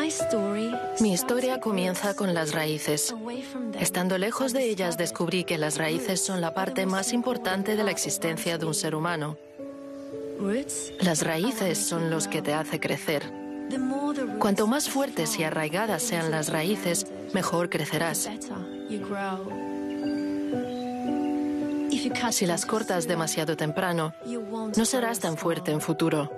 Mi historia comienza con las raíces. Estando lejos de ellas, descubrí que las raíces son la parte más importante de la existencia de un ser humano. Las raíces son los que te hace crecer. Cuanto más fuertes y arraigadas sean las raíces, mejor crecerás. Si las cortas demasiado temprano, no serás tan fuerte en futuro.